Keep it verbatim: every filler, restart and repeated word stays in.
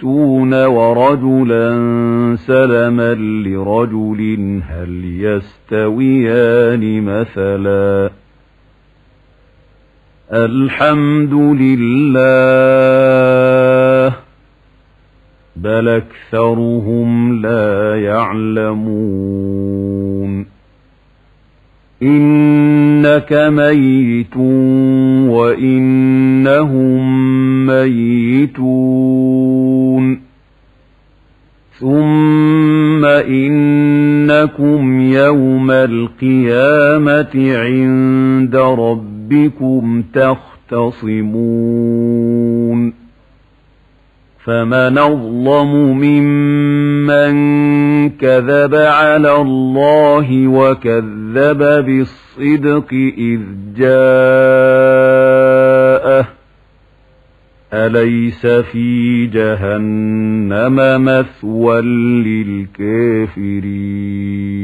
ستون ورجلا سلما لرجل هل يستويان مثلا الحمد لله بل أكثرهم لا يعلمون إنك ميت وإنهم ميتون ثم إنكم يوم القيامة عند ربكم تختصمون فمن أظلم ممن كذب على الله وكذب بالصدق إذ جاءه أليس في جهنم مثوى للكافرين